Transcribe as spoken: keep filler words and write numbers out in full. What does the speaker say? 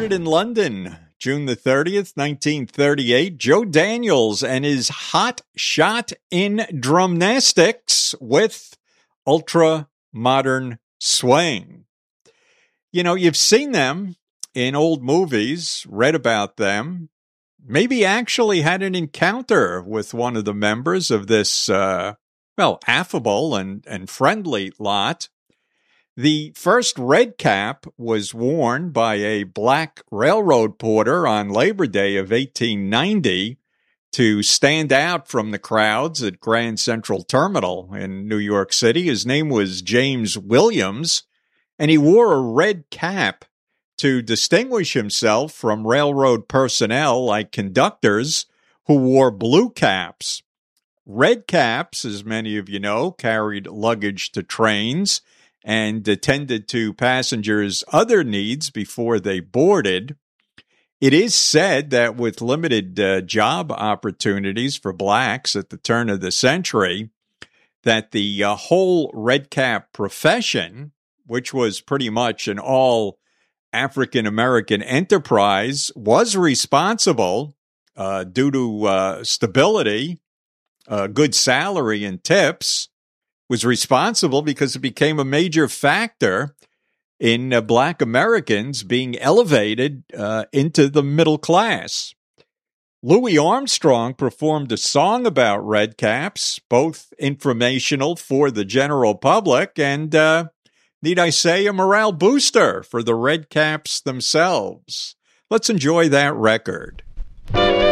recorded in London, June the thirtieth, nineteen thirty-eight. Joe Daniels and his Hot Shot in Drumnastics with Ultra Modern Swing. You know, you've seen them in old movies, read about them, maybe actually had an encounter with one of the members of this, uh, well, affable and, and friendly lot. The first red cap was worn by a black railroad porter on Labor Day of eighteen ninety to stand out from the crowds at Grand Central Terminal in New York City. His name was James Williams, and he wore a red cap to distinguish himself from railroad personnel like conductors who wore blue caps. Red caps, as many of you know, carried luggage to trains and attended to passengers' other needs before they boarded. It is said that with limited uh, job opportunities for blacks at the turn of the century, that the uh, whole red cap profession, which was pretty much an all African-American enterprise, was responsible uh, due to uh, stability, uh, good salary and tips, was responsible because it became a major factor in uh, black Americans being elevated uh, into the middle class. Louis Armstrong performed a song about red caps, both informational for the general public and, uh, need I say, a morale booster for the red caps themselves. Let's enjoy that record.